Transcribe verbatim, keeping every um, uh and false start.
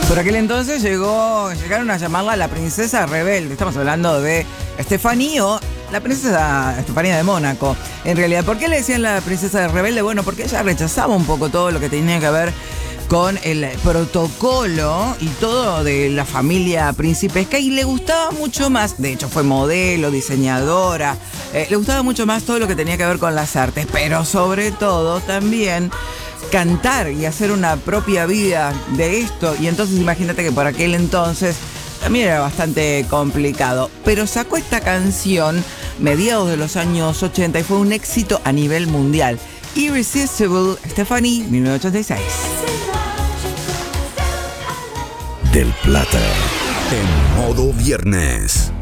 Por aquel entonces llegó, llegaron a llamarla la princesa rebelde. Estamos hablando de Estefanía o la princesa Estefanía de Mónaco. En realidad, ¿por qué le decían la princesa rebelde? Bueno, porque ella rechazaba un poco todo lo que tenía que ver con el protocolo y todo de la familia principesca y le gustaba mucho más, de hecho fue modelo, diseñadora, eh, le gustaba mucho más todo lo que tenía que ver con las artes, pero sobre todo también cantar y hacer una propia vida de esto. Y entonces imagínate que por aquel entonces también era bastante complicado, pero sacó esta canción mediados de los años ochenta y fue un éxito a nivel mundial. Irresistible, Stephanie, mil novecientos ochenta y seis. Del Plata, en modo viernes.